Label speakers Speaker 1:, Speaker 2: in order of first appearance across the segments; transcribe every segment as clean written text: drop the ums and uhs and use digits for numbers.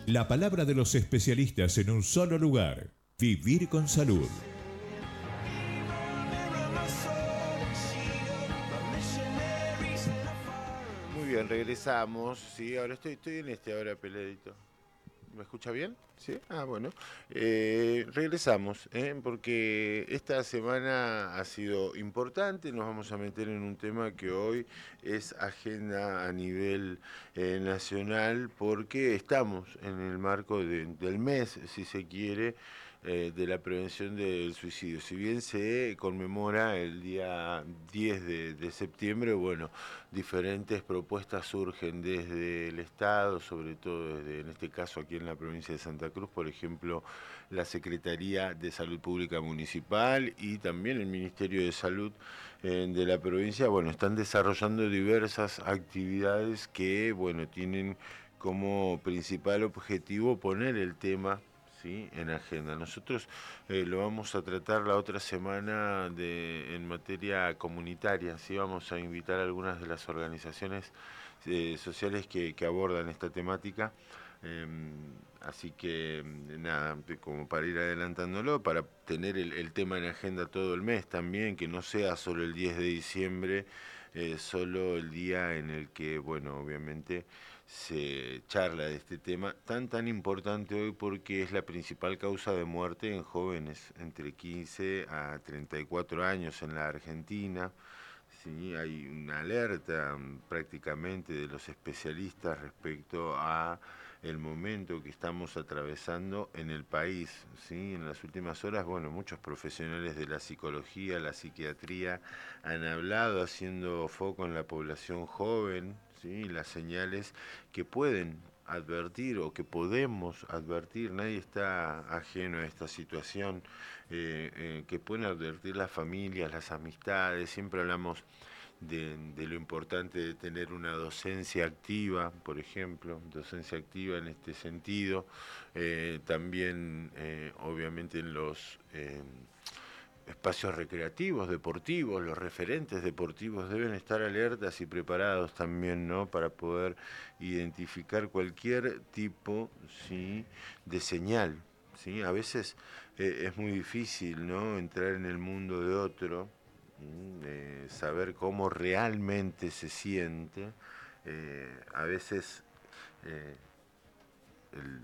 Speaker 1: La palabra de los especialistas en un solo lugar. Vivir con salud.
Speaker 2: Muy bien, regresamos. Sí, ahora estoy en ahora peladito. ¿Me escucha bien? Sí. Ah, bueno. Regresamos, porque esta semana ha sido importante. Nos vamos a meter en un tema que hoy es agenda a nivel nacional, porque estamos en el marco del mes, si se quiere, de la prevención del suicidio. Si bien se conmemora el día 10 de septiembre, bueno, diferentes propuestas surgen desde el Estado, sobre todo desde, en este caso aquí en la provincia de Santa Cruz, por ejemplo, la Secretaría de Salud Pública Municipal y también el Ministerio de Salud de la provincia, bueno, están desarrollando diversas actividades que, bueno, tienen como principal objetivo poner el tema, ¿sí?, en agenda. Nosotros lo vamos a tratar la otra semana en materia comunitaria, ¿sí? Vamos a invitar a algunas de las organizaciones sociales que abordan esta temática. Así que nada, como para ir adelantándolo, para tener el tema en agenda todo el mes también, que no sea solo el 10 de diciembre, solo el día en el que, bueno, obviamente se charla de este tema tan importante hoy, porque es la principal causa de muerte en jóvenes entre 15 a 34 años en la Argentina. Sí, hay una alerta prácticamente de los especialistas respecto a el momento que estamos atravesando en el país. ¿Sí? En las últimas horas, bueno, muchos profesionales de la psicología, la psiquiatría han hablado haciendo foco en la población joven, ¿sí?, las señales que pueden advertir o que podemos advertir, nadie está ajeno a esta situación, que pueden advertir las familias, las amistades. Siempre hablamos de lo importante de tener una docencia activa, por ejemplo, docencia activa en este sentido, también obviamente en los espacios recreativos, deportivos, los referentes deportivos deben estar alertas y preparados también, ¿no?, para poder identificar cualquier tipo, ¿sí?, de señal, ¿sí? A veces es muy difícil, ¿no?, entrar en el mundo de otro, saber cómo realmente se siente. A veces eh, el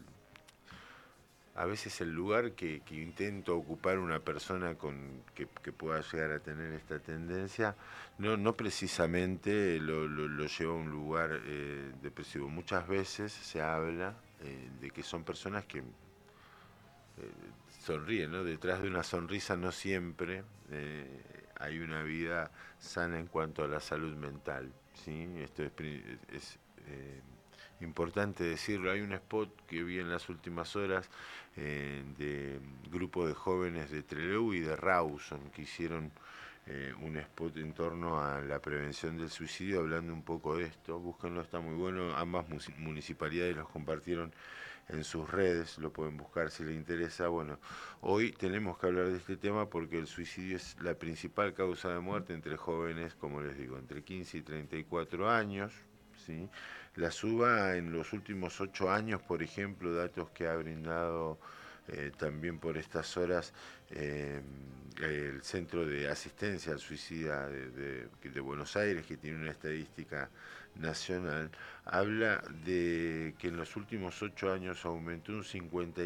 Speaker 2: el lugar que intenta ocupar una persona que pueda llegar a tener esta tendencia, no precisamente lo lleva a un lugar depresivo. Muchas veces se habla de que son personas que sonríen, ¿no? Detrás de una sonrisa no siempre hay una vida sana en cuanto a la salud mental, ¿sí? Esto es importante decirlo. Hay un spot que vi en las últimas horas de grupo de jóvenes de Trelew y de Rawson que hicieron un spot en torno a la prevención del suicidio, hablando un poco de esto. Búsquenlo, está muy bueno. Ambas municipalidades los compartieron en sus redes, lo pueden buscar si les interesa. Bueno, hoy tenemos que hablar de este tema porque el suicidio es la principal causa de muerte entre jóvenes, como les digo, entre 15 y 34 años. ¿Sí? La suba en los últimos 8 años, por ejemplo, datos que ha brindado también por estas horas el Centro de Asistencia al Suicida de Buenos Aires, que tiene una estadística nacional, habla de que en los últimos 8 años aumentó un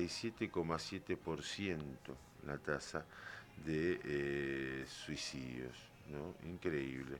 Speaker 2: 57,7% la tasa de suicidios, ¿no? Increíble.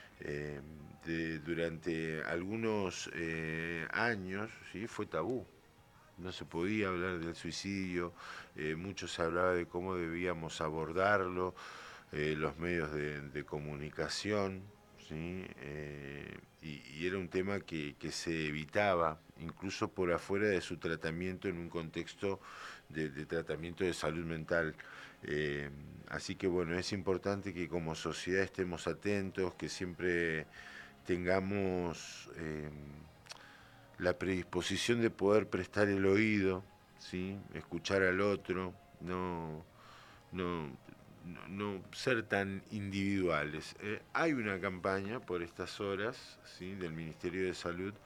Speaker 2: Durante algunos años, ¿sí?, fue tabú. No se podía hablar del suicidio, mucho se hablaba de cómo debíamos abordarlo, los medios de comunicación, ¿sí? Y era un tema que se evitaba, incluso por afuera de su tratamiento en un contexto de tratamiento de salud mental. Así que bueno, es importante que como sociedad estemos atentos, que siempre tengamos la predisposición de poder prestar el oído, ¿sí?, escuchar al otro, no, no ser tan individuales. Hay una campaña por estas horas, ¿sí?, del Ministerio de Salud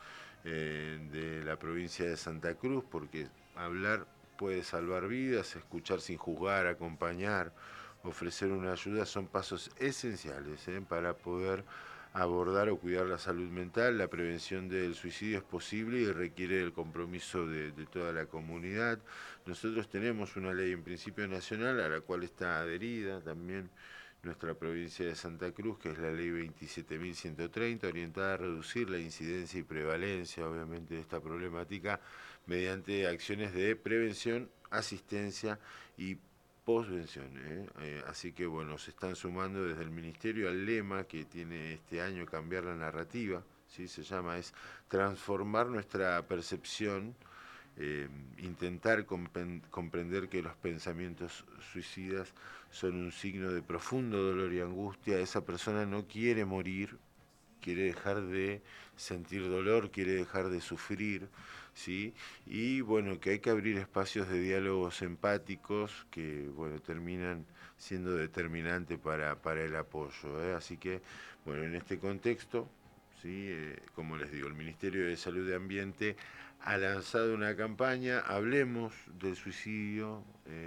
Speaker 2: de la provincia de Santa Cruz, porque hablar puede salvar vidas, escuchar sin juzgar, acompañar, ofrecer una ayuda son pasos esenciales para poder abordar o cuidar la salud mental. La prevención del suicidio es posible y requiere el compromiso de toda la comunidad. Nosotros tenemos una ley en principio nacional a la cual está adherida también nuestra provincia de Santa Cruz, que es la ley 27.130, orientada a reducir la incidencia y prevalencia, obviamente, de esta problemática mediante acciones de prevención, asistencia y posvención. Así que bueno, se están sumando desde el Ministerio al lema que tiene este año, cambiar la narrativa, ¿sí? Se llama, es transformar nuestra percepción, intentar comprender que los pensamientos suicidas son un signo de profundo dolor y angustia. Esa persona no quiere morir, quiere dejar de sentir dolor, quiere dejar de sufrir, ¿sí? Y bueno, que hay que abrir espacios de diálogos empáticos que, bueno, terminan siendo determinantes para el apoyo, ¿eh? Así que, bueno, en este contexto, ¿sí? Como les digo, el Ministerio de Salud y Ambiente ha lanzado una campaña, hablemos del suicidio,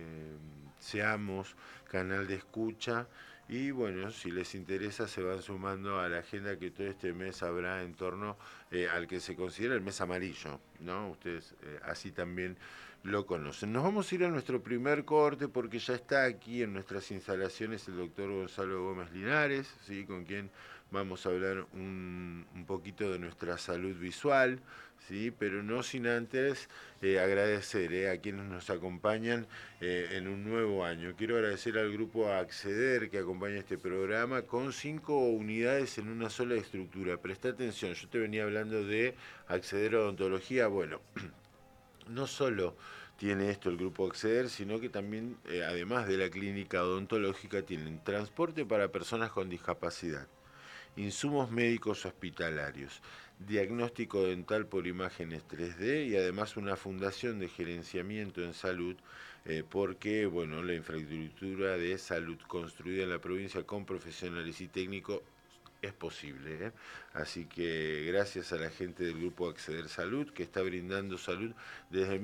Speaker 2: seamos canal de escucha. Y bueno, si les interesa se van sumando a la agenda que todo este mes habrá en torno al que se considera el mes amarillo, ¿no? Ustedes así también lo conocen. Nos vamos a ir a nuestro primer corte porque ya está aquí en nuestras instalaciones el doctor Gonzalo Gómez Linares, ¿sí? Con quien vamos a hablar un poquito de nuestra salud visual, ¿sí? Pero no sin antes agradecer a quienes nos acompañan en un nuevo año. Quiero agradecer al grupo Acceder que acompaña este programa con 5 unidades en una sola estructura. Presta atención, yo te venía hablando de Acceder a Odontología. Bueno, no solo tiene esto el grupo Acceder, sino que también, además de la clínica odontológica, tienen transporte para personas con discapacidad, insumos médicos hospitalarios, diagnóstico dental por imágenes 3D y además una fundación de gerenciamiento en salud, porque bueno, la infraestructura de salud construida en la provincia con profesionales y técnicos es posible, ¿eh? Así que gracias a la gente del Grupo Acceder Salud, que está brindando salud desde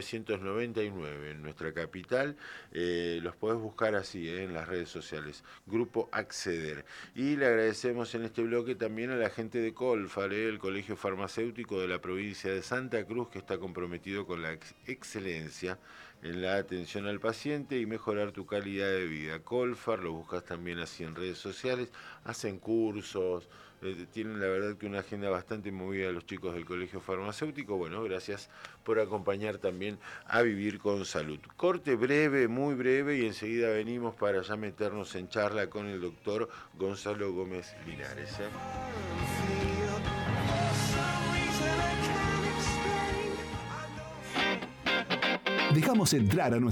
Speaker 2: 1999 en nuestra capital. Los podés buscar así, en las redes sociales, Grupo Acceder. Y le agradecemos en este bloque también a la gente de Colfar, el Colegio Farmacéutico de la provincia de Santa Cruz, que está comprometido con la excelencia en la atención al paciente y mejorar tu calidad de vida. Colfar, lo buscas también así en redes sociales, hacen cursos, tienen la verdad que una agenda bastante movida los chicos del Colegio Farmacéutico. Bueno, gracias por acompañar también a Vivir con Salud. Corte breve, muy breve, y enseguida venimos para ya meternos en charla con el doctor Gonzalo Gómez Linares.
Speaker 3: Dejamos entrar a nuestro